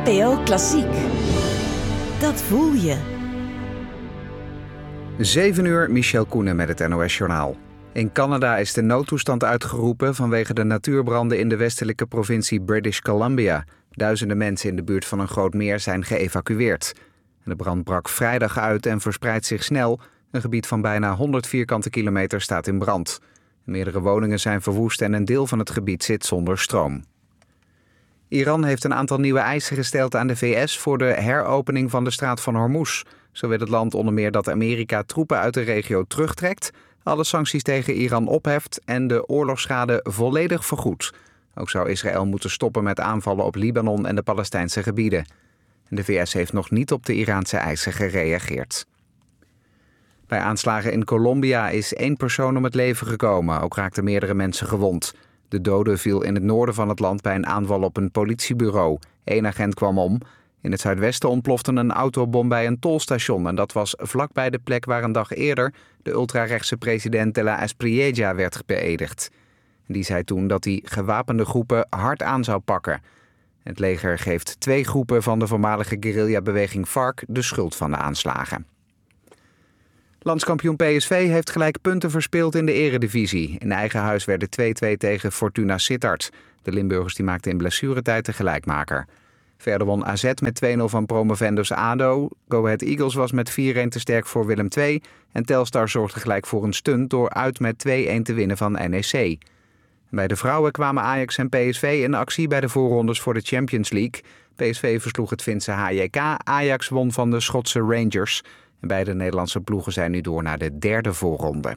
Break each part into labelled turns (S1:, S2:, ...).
S1: NPO Klassiek. Dat voel je.
S2: 7 uur, Michel Koenen met het NOS-journaal. In Canada is de noodtoestand uitgeroepen vanwege de natuurbranden in de westelijke provincie British Columbia. Duizenden mensen in de buurt van een groot meer zijn geëvacueerd. De brand brak vrijdag uit en verspreidt zich snel. Een gebied van bijna 100 vierkante kilometer staat in brand. Meerdere woningen zijn verwoest en een deel van het gebied zit zonder stroom. Iran heeft een aantal nieuwe eisen gesteld aan de VS voor de heropening van de straat van Hormuz. Zo wil het land onder meer dat Amerika troepen uit de regio terugtrekt, alle sancties tegen Iran opheft en de oorlogsschade volledig vergoedt. Ook zou Israël moeten stoppen met aanvallen op Libanon en de Palestijnse gebieden. De VS heeft nog niet op de Iraanse eisen gereageerd. Bij aanslagen in Colombia is 1 persoon om het leven gekomen. Ook raakten meerdere mensen gewond. De dode viel in het noorden van het land bij een aanval op een politiebureau. 1 agent kwam om. In het zuidwesten ontplofte een autobom bij een tolstation. En dat was vlakbij de plek waar een dag eerder de ultrarechtse president de la Espriella werd beëdigd. Die zei toen dat hij gewapende groepen hard aan zou pakken. Het leger geeft 2 groepen van de voormalige guerrillabeweging FARC de schuld van de aanslagen. Landskampioen PSV heeft gelijk punten verspeeld in de eredivisie. In eigen huis werden 2-2 tegen Fortuna Sittard. De Limburgers die maakten in blessuretijd de gelijkmaker. Verder won AZ met 2-0 van promovendus ADO. Go Ahead Eagles was met 4-1 te sterk voor Willem II. En Telstar zorgde gelijk voor een stunt door uit met 2-1 te winnen van NEC. Bij de vrouwen kwamen Ajax en PSV in actie bij de voorrondes voor de Champions League. PSV versloeg het Finse HJK. Ajax won van de Schotse Rangers. En beide Nederlandse ploegen zijn nu door naar de 3e voorronde.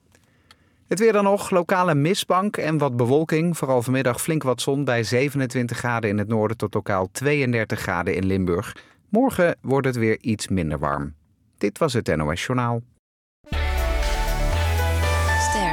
S2: Het weer dan nog, lokale mistbank en wat bewolking. Vooral vanmiddag flink wat zon bij 27 graden in het noorden tot lokaal 32 graden in Limburg. Morgen wordt het weer iets minder warm. Dit was het NOS Journaal.
S1: Ster.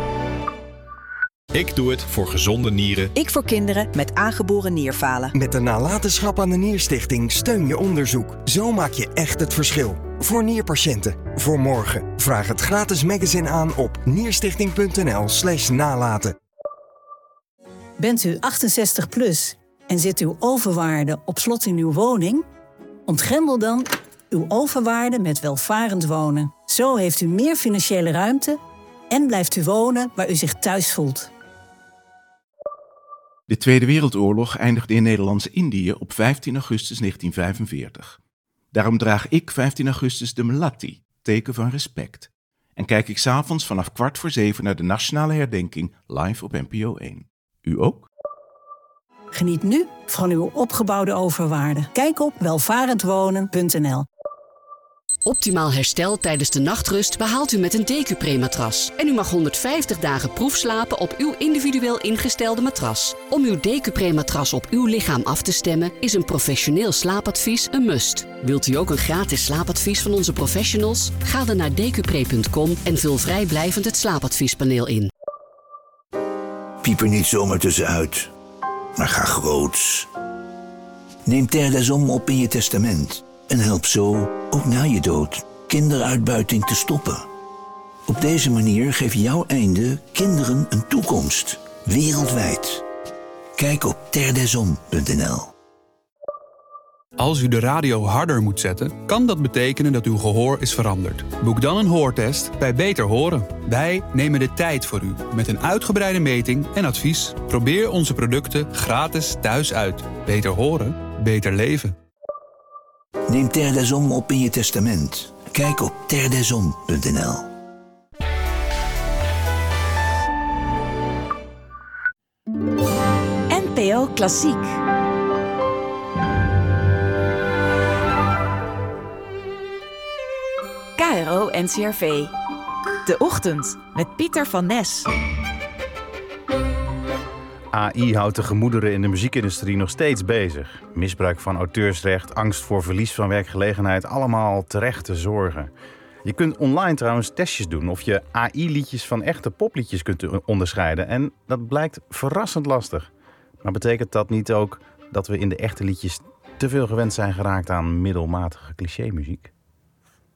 S3: Ik doe het voor gezonde nieren.
S1: Ik voor kinderen met aangeboren nierfalen.
S4: Met de nalatenschap aan de Nierstichting steun je onderzoek. Zo maak je echt het verschil. Voor nierpatiënten. Voor morgen. Vraag het gratis magazine aan op nierstichting.nl/nalaten.
S5: Bent u 68 plus en zit uw overwaarde op slot in uw woning? Ontgrendel dan uw overwaarde met welvarend wonen. Zo heeft u meer financiële ruimte en blijft u wonen waar u zich thuis voelt.
S6: De Tweede Wereldoorlog eindigde in Nederlands-Indië op 15 augustus 1945. Daarom draag ik 15 augustus de melatti, teken van respect. En kijk ik 's avonds vanaf 6:15 naar de nationale herdenking live op NPO 1. U ook?
S5: Geniet nu van uw opgebouwde overwaarde. Kijk op welvarendwonen.nl.
S7: Optimaal herstel tijdens de nachtrust behaalt u met een Decupre-matras. En u mag 150 dagen proefslapen op uw individueel ingestelde matras. Om uw Decupre-matras op uw lichaam af te stemmen is een professioneel slaapadvies een must. Wilt u ook een gratis slaapadvies van onze professionals? Ga dan naar decupre.com en vul vrijblijvend het slaapadviespaneel in.
S8: Piep er niet zomaar tussenuit, maar ga groots. Neem Terre des Hommes op in je testament. En help zo, ook na je dood, kinderuitbuiting te stoppen. Op deze manier geef jouw einde kinderen een toekomst. Wereldwijd. Kijk op terredeshommes.nl.
S9: Als u de radio harder moet zetten, kan dat betekenen dat uw gehoor is veranderd. Boek dan een hoortest bij Beter Horen. Wij nemen de tijd voor u met een uitgebreide meting en advies. Probeer onze producten gratis thuis uit. Beter horen, beter leven.
S8: Neem Terre des Hommes op in je testament. Kijk op terredeshommes.nl.
S1: NPO Klassiek. KRO NCRV. De Ochtend met Pieter van Nes.
S10: AI houdt de gemoederen in de muziekindustrie nog steeds bezig. Misbruik van auteursrecht, angst voor verlies van werkgelegenheid, allemaal terechte zorgen. Je kunt online trouwens testjes doen of je AI-liedjes van echte popliedjes kunt onderscheiden. En dat blijkt verrassend lastig. Maar betekent dat niet ook dat we in de echte liedjes te veel gewend zijn geraakt aan middelmatige clichémuziek?